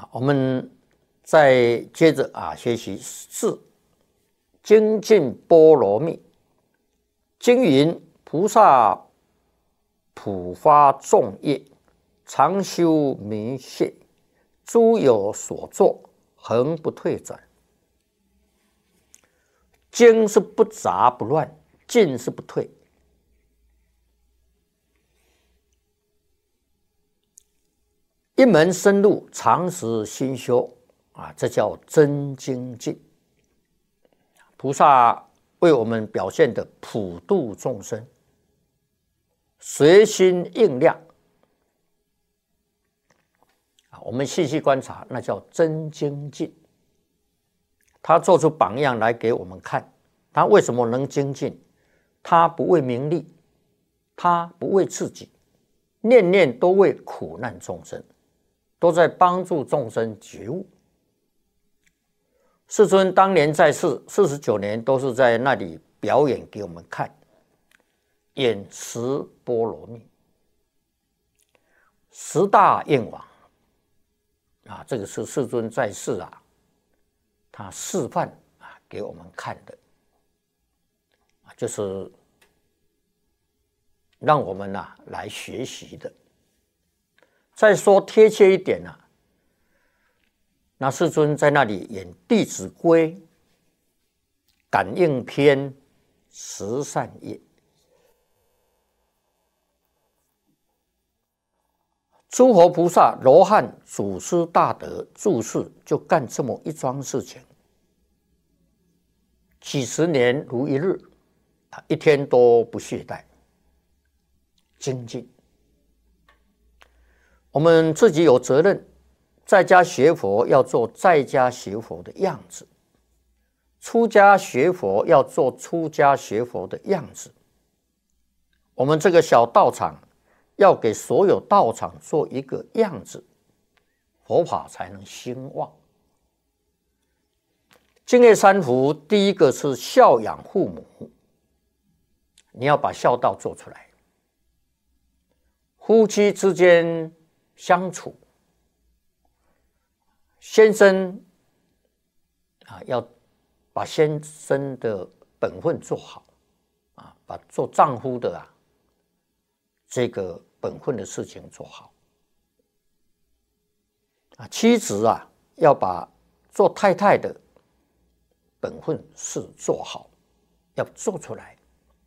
我们再接着学习四精进波罗蜜。经云：菩萨普发众业，常修弥谢，诸有所作，恒不退转。精是不杂不乱，进是不退。一门深入，常时心修这叫真精进。菩萨为我们表现的普度众生，随心应量我们细细观察，那叫真精进。他做出榜样来给我们看，他为什么能精进？他不为名利，他不为自己，念念都为苦难众生，都在帮助众生觉悟。世尊当年在世49年，都是在那里表演给我们看，演十波罗蜜，10大愿王这个是世尊在世他示范给我们看的就是让我们来学习的。再说贴切一点那世尊在那里演《弟子规》感应篇十善业。诸佛菩萨、罗汉、祖师大德住世就干这么一桩事情，几十年如一日，一天都不懈怠精进。我们自己有责任，在家学佛要做在家学佛的样子，出家学佛要做出家学佛的样子。我们这个小道场要给所有道场做一个样子，佛法才能兴旺。净业三福，第一个是孝养父母，你要把孝道做出来。夫妻之间相处，先生要把先生的本分做好把做丈夫的这个本分的事情做好妻子要把做太太的本分事做好，要做出来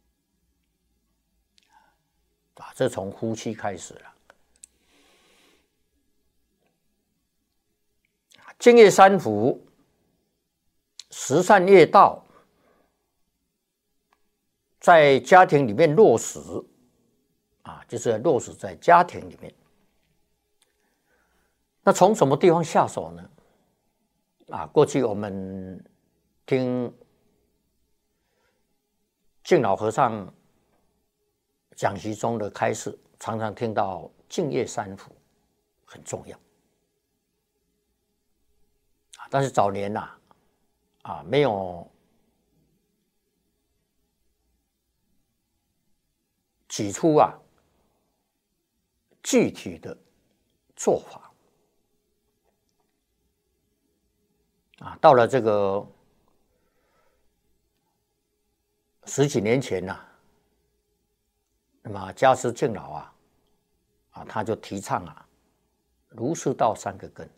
这从夫妻开始了。净业三福，十善业道，在家庭里面落实就是落实在家庭里面。那从什么地方下手呢？过去我们听净老和尚讲习中的开示，常常听到净业三福很重要但是早年没有举出具体的做法到了这个10几年前那么迦师净老他就提倡儒释道3个根。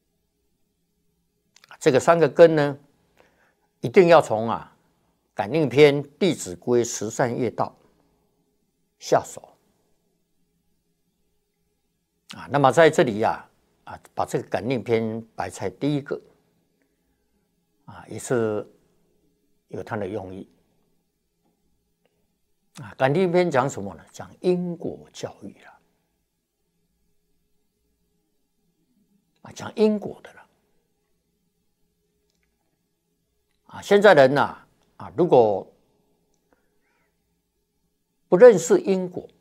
这个3个根呢，一定要从感应篇、弟子规、十善业道下手那么在这里把这个感应篇摆在第一个也是有它的用意感应篇讲什么呢？讲因果教育讲因果的了现在人如果不认识因果，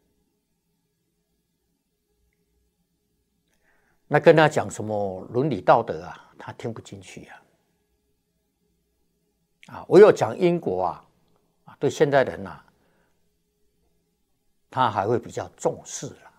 那跟他讲什么伦理道德他听不进去唯有讲因果对现代人他还会比较重视了